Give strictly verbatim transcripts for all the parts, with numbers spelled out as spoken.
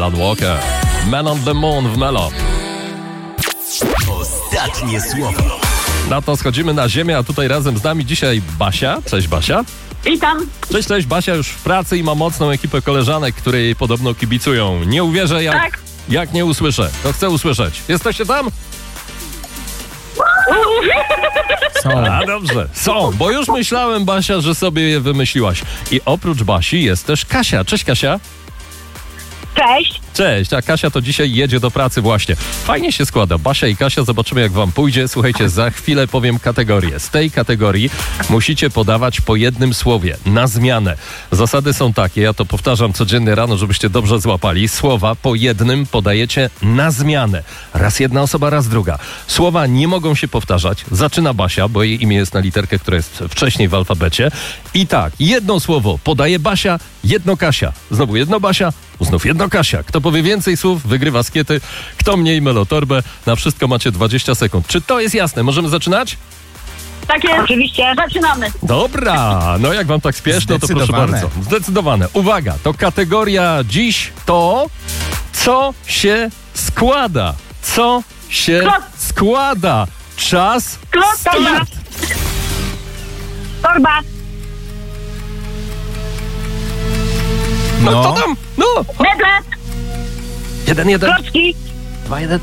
Alan Walker. Man on the Moon w Melo. Ostatnie słowo. Na to schodzimy na ziemię, a tutaj razem z nami dzisiaj Basia. Cześć Basia. Witam. Cześć, cześć. Basia już w pracy i ma mocną ekipę koleżanek, które jej podobno kibicują. Nie uwierzę, jak, Tak. jak nie usłyszę. To chcę usłyszeć. Jesteście tam? Są. A dobrze, są, bo już myślałem, Basia, że sobie je wymyśliłaś. I oprócz Basi jest też Kasia. Cześć Kasia. Cześć. Cześć, a Kasia to dzisiaj jedzie do pracy właśnie. Fajnie się składa. Basia i Kasia, zobaczymy jak wam pójdzie. Słuchajcie, za chwilę powiem kategorię. Z tej kategorii musicie podawać po jednym słowie, na zmianę. Zasady są takie, ja to powtarzam codziennie rano, żebyście dobrze złapali. Słowa po jednym podajecie na zmianę. Raz jedna osoba, raz druga. Słowa nie mogą się powtarzać. Zaczyna Basia, bo jej imię jest na literkę, która jest wcześniej w alfabecie. I tak, jedno słowo podaje Basia, jedno Kasia. Znowu jedno Basia, znów jedno Kasia. Kto powie więcej słów, wygrywa skiety. Kto mniej, melotorbę. Na wszystko macie dwadzieścia sekund. Czy to jest jasne? Możemy zaczynać? Tak jest. Oczywiście. Zaczynamy. Dobra, no jak wam tak spieszno, to proszę Zdecydowane. bardzo. Zdecydowane. Uwaga, to kategoria dziś to co się składa. Co się Klot. składa. Czas. Klot, torba. start. Torba. No, No. to tam. No. Meble. Jeden, jeden. Klocki. Dwa, jeden.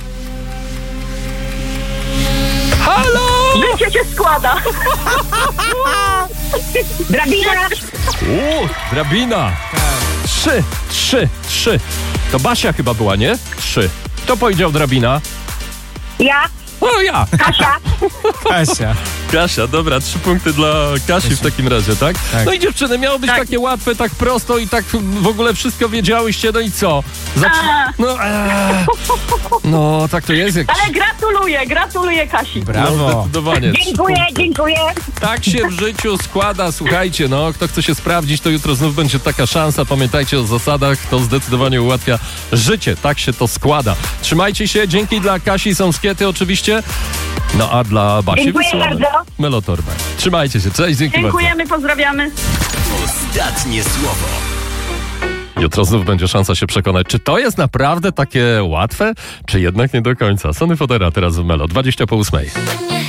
Halo! Życie się składa. Drabina. U, drabina. Trzy, trzy, trzy. To Basia chyba była, nie? Trzy. Kto powiedział drabina? Ja. O, ja. Kasia. Kasia. Kasia, dobra, trzy punkty dla Kasi w takim razie, tak? Tak. No i dziewczyny, miało być Tak. takie łatwe, tak prosto i tak w ogóle wszystko wiedziałyście, no i co? Zaczy... A. No, eee. no, tak to jest. Jak... Ale gratuluję, gratuluję Kasi. No, Brawo. zdecydowanie. Trzy Dziękuję, punkty. dziękuję. Tak się w życiu składa, słuchajcie, no, kto chce się sprawdzić, to jutro znów będzie taka szansa. Pamiętajcie o zasadach, to zdecydowanie ułatwia życie. Tak się to składa. Trzymajcie się, dzięki dla Kasi są skiety oczywiście. No a dla Basi Dziękuję wysyłamy bardzo. melotorbę. Trzymajcie się, cześć, dzięki bardzo. Dziękujemy, pozdrawiamy. Ostatnie słowo. Jutro znów będzie szansa się przekonać, czy to jest naprawdę takie łatwe, czy jednak nie do końca. Sony Fodera teraz w Melo, dwadzieścia po ósmej.